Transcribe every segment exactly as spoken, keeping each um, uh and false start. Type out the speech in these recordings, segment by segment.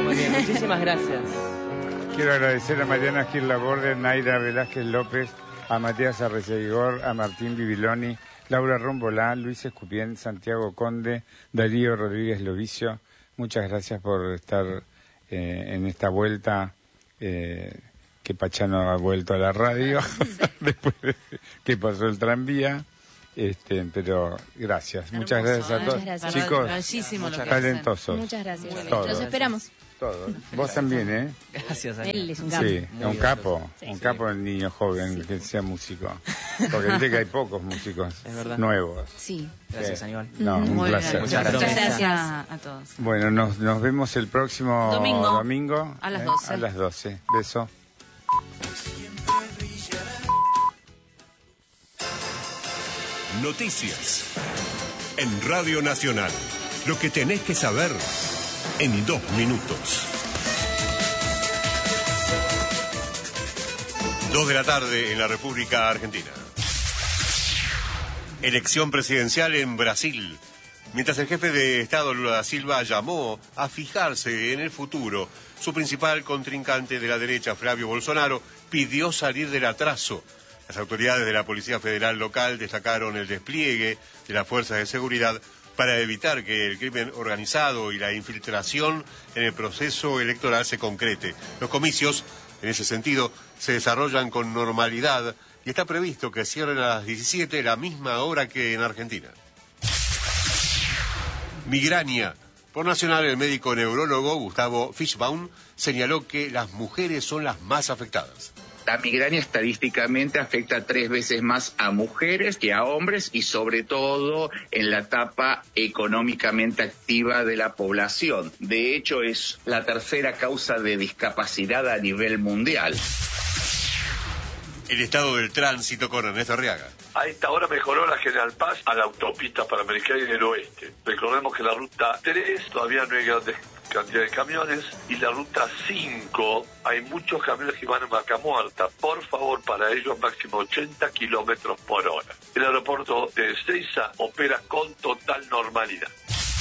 muy bien. Muchísimas gracias. Quiero agradecer a Mariana Gil Laborde, Naira Velázquez López, a Matías Arreceigor, a Martín Bibiloni, Laura Rombolá, Luis Escupien, Santiago Conde, Darío Rodríguez Lovicio. Muchas gracias por estar eh, en esta vuelta eh, que Pachano ha vuelto a la radio después de que pasó el tranvía. Este, pero gracias, hermoso, muchas gracias a todos. Muchas gracias. Chicos, bellísimo lo que talentosos. Muchas gracias. Todos. Los esperamos. Todos. Vos también, ¿eh? Gracias. Él es un capo. Sí, un capo, sí, un sí. capo el niño joven sí. que sea músico. Porque viste que hay pocos músicos nuevos. Sí. Gracias, Aníbal. No, un Muy placer. bien. Muchas Muchas gracias. Gracias a todos. Bueno, nos, nos vemos el próximo Domingo. domingo A las ¿eh? doce. A las doce. Beso. Noticias en Radio Nacional. Lo que tenés que saber en dos minutos. Dos de la tarde en la República Argentina. Elección presidencial en Brasil. Mientras el jefe de Estado Lula da Silva llamó a fijarse en el futuro, su principal contrincante de la derecha, Flavio Bolsonaro, pidió salir del atraso. Las autoridades de la Policía Federal local destacaron el despliegue de las fuerzas de seguridad para evitar que el crimen organizado y la infiltración en el proceso electoral se concrete. Los comicios, en ese sentido, se desarrollan con normalidad y está previsto que cierren a las diecisiete, la misma hora que en Argentina. Migraña. Por Nacional, el médico neurólogo Gustavo Fishbaum señaló que las mujeres son las más afectadas. La migraña estadísticamente afecta tres veces más a mujeres que a hombres y sobre todo en la etapa económicamente activa de la población. De hecho, es la tercera causa de discapacidad a nivel mundial. El estado del tránsito con Ernesto Arriaga. A esta hora mejoró la General Paz a la autopista Panamericana y del Oeste. Recordemos que la ruta tres todavía no hay grandes cantidad de camiones y la ruta cinco hay muchos camiones que van en vaca muerta. Por favor, para ellos máximo ochenta kilómetros por hora. El aeropuerto de Ezeiza opera con total normalidad.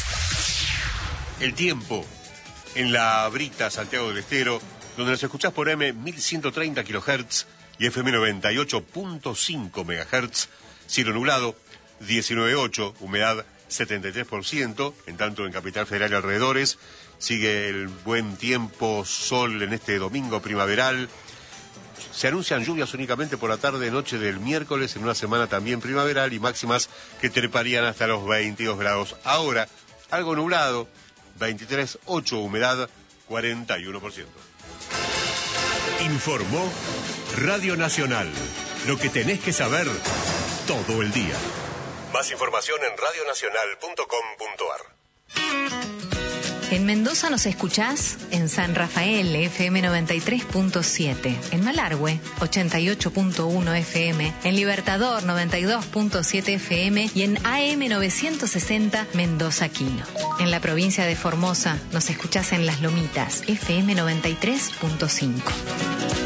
El tiempo en la Brita, Santiago del Estero, donde nos escuchás por M mil ciento treinta kilohertz y F M noventa y ocho punto cinco megahertz, cielo nublado, diecinueve punto ocho, humedad setenta y tres por ciento, en tanto en Capital Federal y alrededores. Sigue el buen tiempo, sol en este domingo primaveral. Se anuncian lluvias únicamente por la tarde y noche del miércoles, en una semana también primaveral, y máximas que treparían hasta los veintidós grados. Ahora, algo nublado, veintitrés punto ocho, humedad cuarenta y uno por ciento. Informó Radio Nacional. Lo que tenés que saber todo el día. Más información en radio nacional punto com punto ar. En Mendoza nos escuchás en San Rafael, F M noventa y tres punto siete, en Malargüe, ochenta y ocho punto uno F M, en Libertador, noventa y dos punto siete F M y en A M novecientos sesenta Mendoza Quino. En la provincia de Formosa nos escuchás en Las Lomitas, F M noventa y tres punto cinco.